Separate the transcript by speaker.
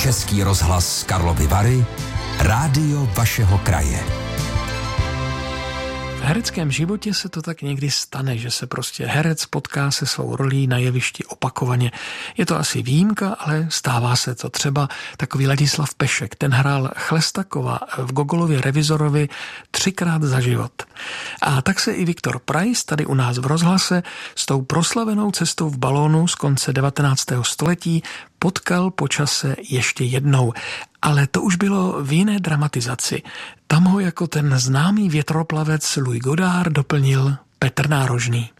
Speaker 1: Český rozhlas Karlovy Vary, rádio vašeho kraje.
Speaker 2: V hereckém životě se to tak někdy stane, že se prostě herec potká se svou rolí na jevišti opakovaně. Je to asi výjimka, ale stává se to. Třeba takový Ladislav Pešek, ten hrál Chlestakova v Gogolově Revizorovi 3krát za život. A tak se i Viktor Prais tady u nás v rozhlase s tou proslavenou cestou v balónu z konce 19. století potkal po čase ještě jednou. Ale to už bylo v jiné dramatizaci. Tam ho jako ten známý větroplavec Louis Godard doplnil Petr Nárožný.